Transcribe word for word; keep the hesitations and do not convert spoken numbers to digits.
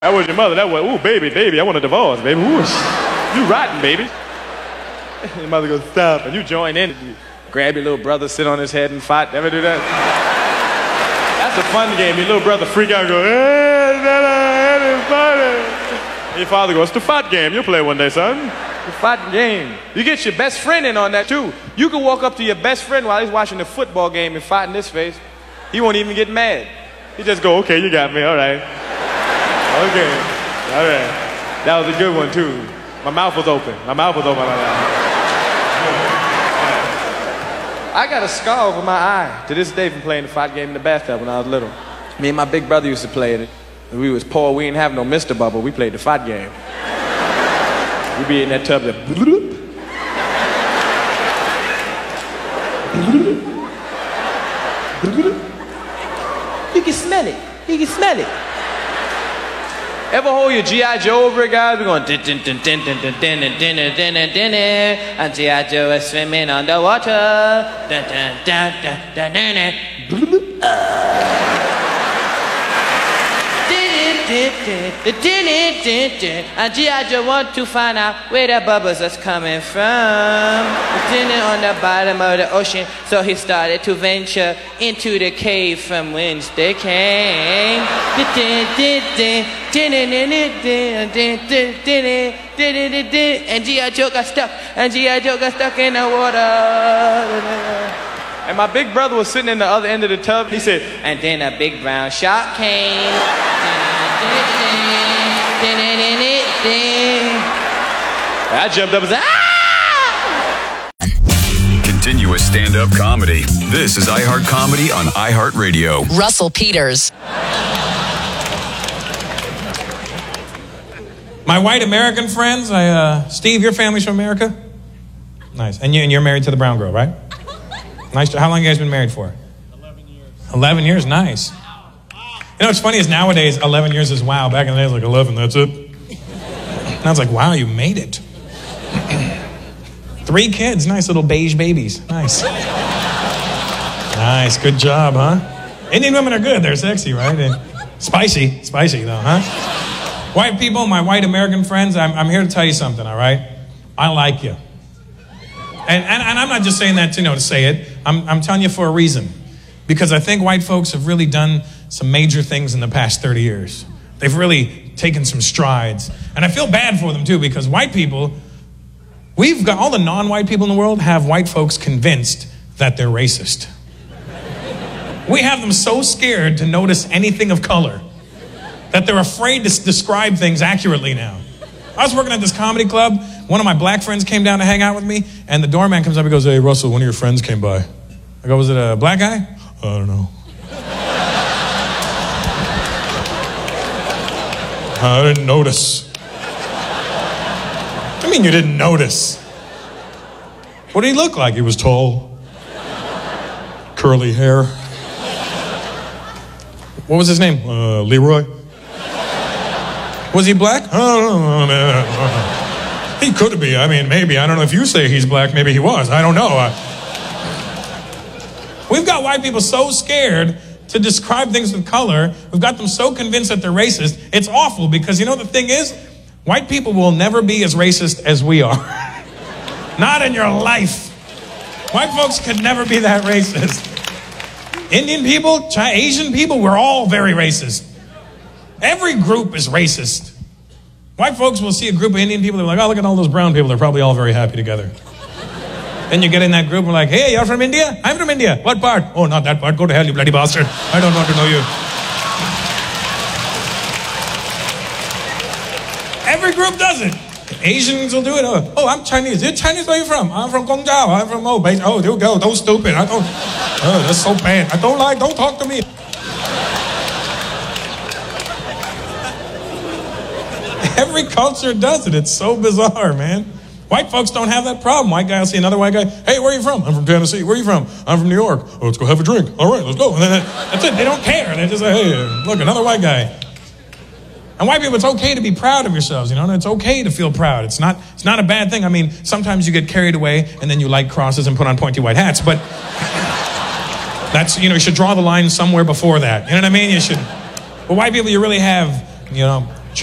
That was your mother. That was, ooh, baby, baby, I want a divorce, baby. Ooh, you rotten, baby. Your mother goes, stop, and you join in. You grab your little brother, sit on his head and fight. Ever do that? That's a fun game. Your little brother freak out and go, hey, that is funny. And your father goes, it's the fight game. You'll play one day, son. The fight game. You get your best friend in on that, too. You can walk up to your best friend while he's watching the football game and fight in his face. He won't even get mad. He just go, okay, you got me, all right. Okay, all right. That was a good one, too. My mouth was open. My mouth was open like that. I got a scar over my eye to this day from playing the fight game in the bathtub when I was little. Me and my big brother used to play it. We was poor. We didn't have no Mister Bubble. We played the fight game. We'd be in that tub that... You can smell it. You can smell it. Ever hold your G I Joe over it, guys? We're going din din din din din din din din din din din din and G I Joe is swimming underwater. Dun dun dun dun dun dun. And G I Joe want to find out where the bubbles is coming from. On the bottom of the ocean, so he started to venture into the cave from whence they came. And G I Joe got stuck, and G I Joe got stuck in the water. And my big brother was sitting in the other end of the tub. He said, and then a big brown shark came. I jumped up and said, ah! Continuous stand-up comedy. This is iHeart Comedy on iHeartRadio. Russell Peters. My white American friends, I, uh, Steve, your family's from America? Nice. And, you, and you're married to the brown girl, right? Nice. How long have you guys been married for? eleven years. eleven years? Nice. You know what's funny is nowadays, eleven years is wow. Back in the day, it was like eleven, that's it. Now it's like, wow, you made it. Three kids, nice little beige babies. Nice. Nice, good job, huh? Indian women are good, they're sexy, right? And spicy, spicy though, huh? White people, my white American friends, I'm, I'm here to tell you something, all right? I like you. And, and, and I'm not just saying that to, you know, to say it. I'm, I'm telling you for a reason. Because I think white folks have really done some major things in the past thirty years. They've really taken some strides. And I feel bad for them, too, because white people, we've got, all the non-white people in the world have white folks convinced that they're racist. We have them so scared to notice anything of color that they're afraid to s- describe things accurately now. I was working at this comedy club. One of my black friends came down to hang out with me, and the doorman comes up and goes, hey, Russell, one of your friends came by. I go, was it a black guy? I don't know. I didn't notice. I mean, you didn't notice. What did he look like? He was tall, curly hair. What was his name? Uh, Leroy. Was he black? I don't know, man. He could be. I mean, maybe. I don't know if you say he's black. Maybe he was. I don't know. I... We've got white people so scared to describe things with color. We've got them so convinced that they're racist. It's awful because, you know, the thing is, white people will never be as racist as we are. Not in your life. White folks could never be that racist. Indian people, Chi- Asian people, we're all very racist. Every group is racist. White folks will see a group of Indian people, they're like, oh, look at all those brown people. They're probably all very happy together. Then you get in that group and we're like, hey, you're from India? I'm from India. What part? Oh, not that part. Go to hell, you bloody bastard. I don't want to know you. Every group does it. Asians will do it. Oh, oh I'm Chinese. You're Chinese? Where are you from? I'm from Guangzhou. I'm from, oh, Beijing. Oh, you go. Don't stupid. I don't, oh, that's so bad. I don't like, don't talk to me. Every culture does it. It's so bizarre, man. White folks don't have that problem. White guy will see another white guy. Hey, where are you from? I'm from Tennessee. Where are you from? I'm from New York. Oh, let's go have a drink. All right, let's go. And then that's it. They don't care. They just say, hey, look, another white guy. And white people, it's okay to be proud of yourselves, you know? It's okay to feel proud. It's not, it's not a bad thing. I mean, sometimes you get carried away and then you light crosses and put on pointy white hats, but that's, you know, you should draw the line somewhere before that. You know what I mean? You should. But white people, you really have, you know,